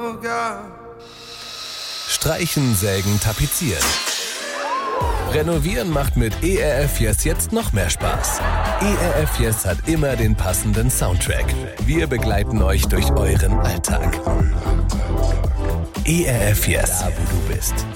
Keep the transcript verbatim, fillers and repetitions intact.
Streichen, sägen, tapezieren. Renovieren macht mit E R F Yes jetzt noch mehr Spaß. E R F Yes hat immer den passenden Soundtrack. Wir begleiten euch durch euren Alltag. E R F Yes, da wo du bist.